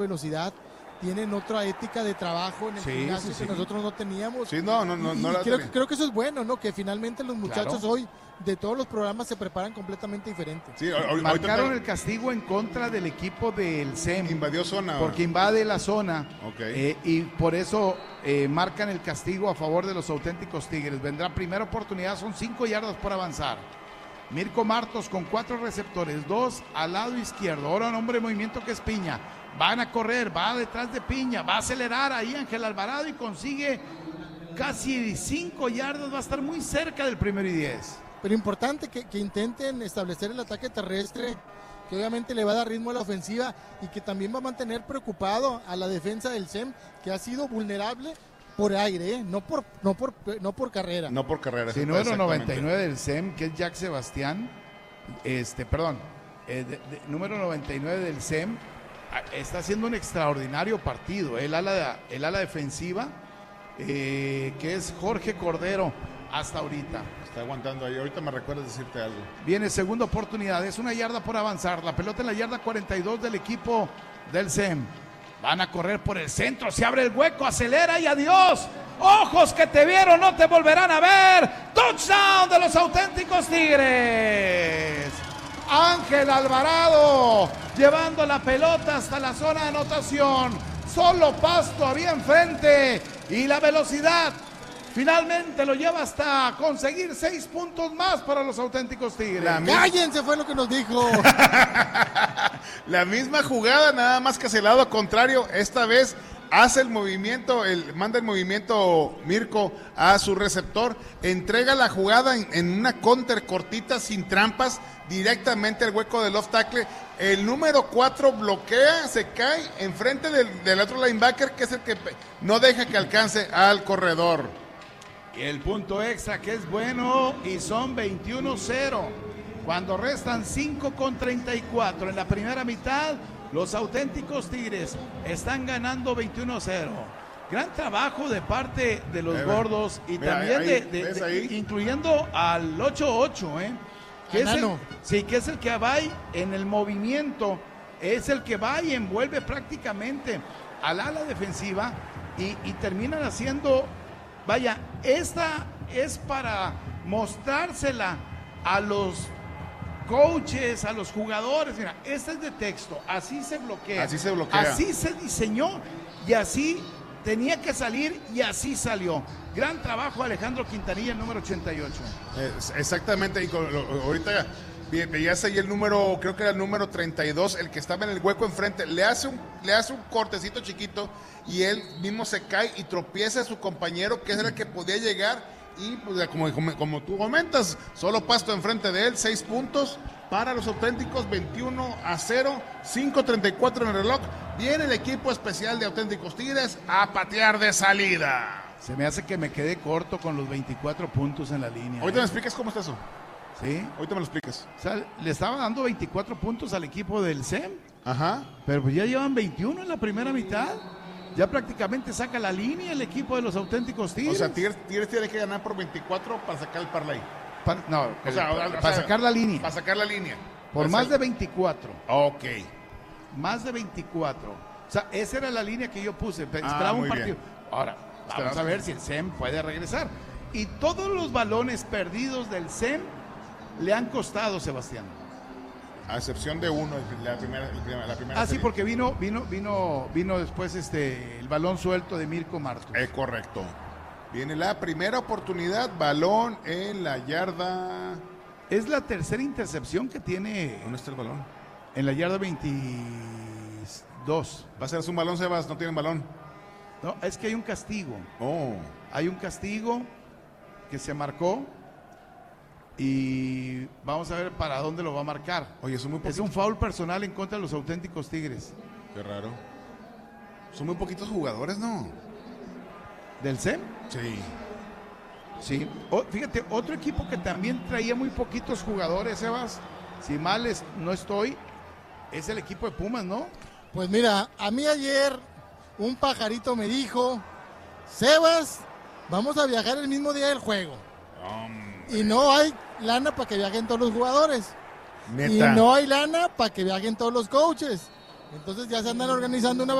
velocidad, tienen otra ética de trabajo en el gimnasio que nosotros no teníamos. Sí, no creo que eso es bueno, ¿no? Que finalmente los muchachos hoy de todos los programas se preparan completamente diferentes. Sí, marcaron el castigo en contra del equipo del SEM. Invadió zona. Porque invade la zona. Y por eso marcan el castigo a favor de los auténticos Tigres. Vendrá primera oportunidad, son 5 yardas por avanzar. Mirko Martos con 4 receptores, 2 al lado izquierdo. Ahora un hombre de movimiento que es Piña. Van a correr, va detrás de Piña, va a acelerar ahí Ángel Alvarado y consigue casi 5 yardas, va a estar muy cerca del 1º y 10. Pero importante que intenten establecer el ataque terrestre, que obviamente le va a dar ritmo a la ofensiva y que también va a mantener preocupado a la defensa del SEM, que ha sido vulnerable por aire, no por carrera. No por carrera. Sí, número 99 del SEM, que es Jack Sebastián, número 99 del SEM, está haciendo un extraordinario partido. El ala defensiva, que es Jorge Cordero, hasta ahorita. Está aguantando ahí. Ahorita me recuerdas decirte algo. Viene segunda oportunidad. Es 1 yarda por avanzar. La pelota en la yarda 42 del equipo del SEM. Van a correr por el centro. Se abre el hueco. Acelera y adiós. Ojos que te vieron no te volverán a ver. Touchdown de los auténticos Tigres. Ángel Alvarado llevando la pelota hasta la zona de anotación. Solo pasto había enfrente y la velocidad finalmente lo lleva hasta conseguir 6 puntos más para los auténticos Tigres. ¡Cállense! Fue lo que nos dijo. La misma jugada, nada más que hacia el lado contrario. Esta vez hace el movimiento, manda el movimiento Mirko a su receptor, entrega la jugada en una counter cortita sin trampas directamente al hueco del off tackle. El número 4 bloquea, se cae enfrente del otro linebacker, que es el que no deja que alcance al corredor. Y el punto extra, que es bueno, y son 21-0. Cuando restan 5:34 en la primera mitad, los auténticos Tigres están ganando 21-0. Gran trabajo de parte de los gordos y también incluyendo al 8-8, que es el que va en el movimiento, es el que va y envuelve prácticamente al ala defensiva y terminan haciendo. Vaya, esta es para mostrársela a los coaches, a los jugadores. Mira, esta es de texto, así se bloquea. Así se bloquea. Así se diseñó y así tenía que salir y así salió. Gran trabajo Alejandro Quintanilla, el número 88. Exactamente, y ahorita veías ahí el número, creo que era el número 32, el que estaba en el hueco enfrente, le hace un cortecito chiquito y él mismo se cae y tropieza a su compañero, que es el que podía llegar, y pues, como tú comentas, solo pasto enfrente de él. 6 puntos para los auténticos, 21-0, 5:34 en el reloj. Viene el equipo especial de auténticos Tigres a patear de salida. Se me hace que me quedé corto con los 24 puntos en la línea. Ahorita me explicas cómo está eso. Sí. Ahorita me lo explicas. O sea, le estaba dando 24 puntos al equipo del SEM. Ajá. Pero pues ya llevan 21 en la primera mitad. Ya prácticamente saca la línea el equipo de los auténticos Tigres. O sea, Tigres tiene que ganar por 24 para sacar el parlay. Para sacar la línea. Para sacar la línea. Por más de 24. Ok. Más de 24. O sea, esa era la línea que yo puse. Esperaba un partido. Bien. Ahora, vamos a ver si el SEM puede regresar. Y todos los balones perdidos del SEM le han costado, Sebastián. A excepción de uno, la primera sí, serie. Porque vino después el balón suelto de Mirko Martos. Correcto. Viene la primera oportunidad, balón en la yarda. Es la tercera intercepción que tiene. ¿Dónde está el balón? En la yarda 22. Va a ser un balón, Sebas, no tienen balón. No, es que hay un castigo. Oh. Hay un castigo que se marcó. Y vamos a ver para dónde lo va a marcar. Oye, es un foul personal en contra de los auténticos Tigres. Qué raro. Son muy poquitos jugadores, ¿no? ¿Del SEM? Sí. Fíjate, otro equipo que también traía muy poquitos jugadores, Sebas, si mal no estoy, es el equipo de Pumas, ¿no? Pues mira, a mí ayer un pajarito me dijo: Sebas, vamos a viajar el mismo día del juego. Y no hay lana para que viajen todos los jugadores. ¿Neta? Y no hay lana para que viajen todos los coaches. Entonces ya se andan organizando una